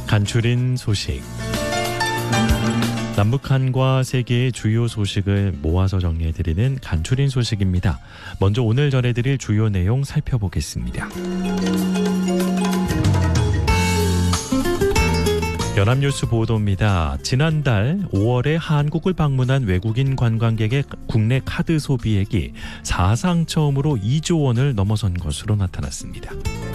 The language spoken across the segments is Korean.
간추린 소식. 남북한과 세계의 주요 소식을 모아서 정리해드리는 간추린 소식입니다. 먼저 오늘 전해드릴 주요 내용 살펴보겠습니다. 연합뉴스 보도입니다. 지난달 5월에 한국을 방문한 외국인 관광객의 국내 카드 소비액이 사상 처음으로 2조 원을 넘어선 것으로 나타났습니다.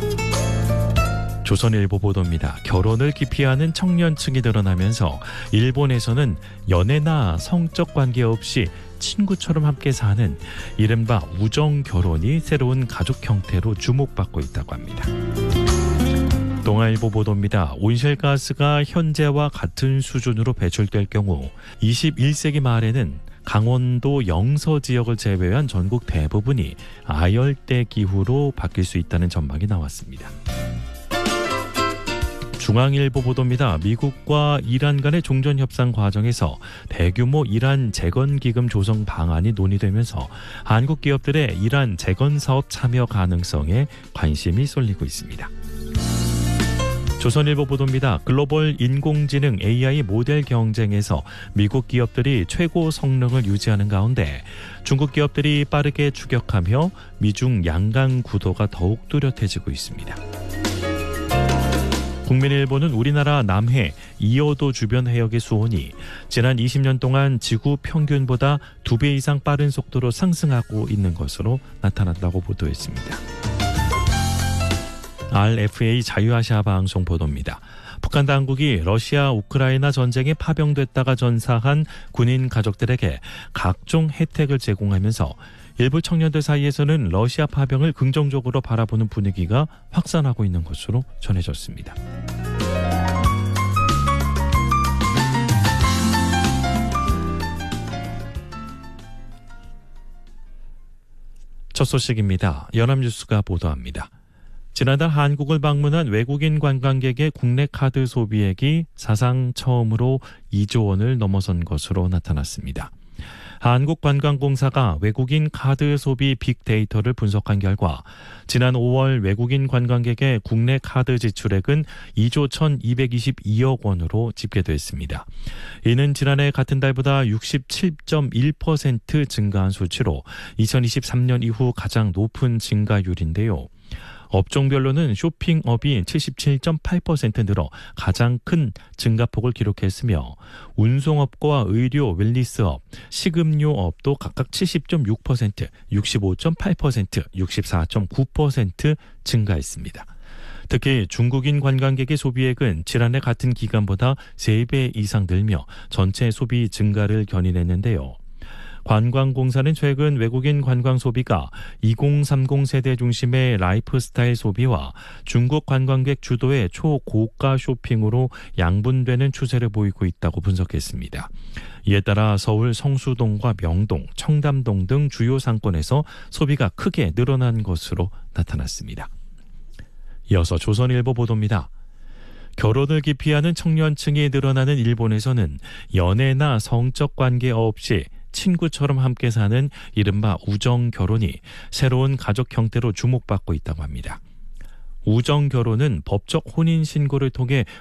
조선일보 보도입니다. 결혼을 기피하는 청년층이 늘어나면서 일본에서는 연애나 성적 관계 없이 친구처럼 함께 사는 이른바 우정결혼이 새로운 가족 형태로 주목받고 있다고 합니다. 동아일보 보도입니다. 온실가스가 현재와 같은 수준으로 배출될 경우 21세기 말에는 강원도 영서 지역을 제외한 전국 대부분이 아열대 기후로 바뀔 수 있다는 전망이 나왔습니다. 중앙일보 보도입니다. 미국과 이란 간의 종전협상 과정에서 대규모 이란 재건기금 조성 방안이 논의되면서 한국 기업들의 이란 재건 사업 참여 가능성에 관심이 쏠리고 있습니다. 조선일보 보도입니다. 글로벌 인공지능 AI 모델 경쟁에서 미국 기업들이 최고 성능을 유지하는 가운데 중국 기업들이 빠르게 추격하며 미중 양강 구도가 더욱 뚜렷해지고 있습니다. 국민일보는 우리나라 남해 이어도 주변 해역의 수온이 지난 20년 동안 지구 평균보다 2배 이상 빠른 속도로 상승하고 있는 것으로 나타났다고 보도했습니다. RFA 자유아시아 방송 보도입니다. 북한 당국이 러시아 우크라이나 전쟁에 파병됐다가 전사한 군인 가족들에게 각종 혜택을 제공하면서 일부 청년들 사이에서는 러시아 파병을 긍정적으로 바라보는 분위기가 확산하고 있는 것으로 전해졌습니다. 첫 소식입니다. 연합뉴스가 보도합니다. 지난달 한국을 방문한 외국인 관광객의 국내 카드 소비액이 사상 처음으로 2조 원을 넘어선 것으로 나타났습니다. 한국관광공사가 외국인 카드 소비 빅데이터를 분석한 결과 지난 5월 외국인 관광객의 국내 카드 지출액은 2조 1,222억 원으로 집계됐습니다. 이는 지난해 같은 달보다 67.1% 증가한 수치로 2023년 이후 가장 높은 증가율인데요. 업종별로는 쇼핑업이 77.8% 늘어 가장 큰 증가폭을 기록했으며 운송업과 의료 웰니스업, 식음료업도 각각 70.6%, 65.8%, 64.9% 증가했습니다. 특히 중국인 관광객의 소비액은 지난해 같은 기간보다 3배 이상 늘며 전체 소비 증가를 견인했는데요. 관광공사는 최근 외국인 관광 소비가 2030 세대 중심의 라이프스타일 소비와 중국 관광객 주도의 초고가 쇼핑으로 양분되는 추세를 보이고 있다고 분석했습니다. 이에 따라 서울 성수동과 명동, 청담동 등 주요 상권에서 소비가 크게 늘어난 것으로 나타났습니다. 이어서 조선일보 보도입니다. 결혼을 기피하는 청년층이 늘어나는 일본에서는 연애나 성적 관계 없이 친구처럼 함께 사는 이른바 우정결혼이 새로운 가족 형태로 주목받고 있다고 합니다. 우정결혼은 법적 혼인신고를 통해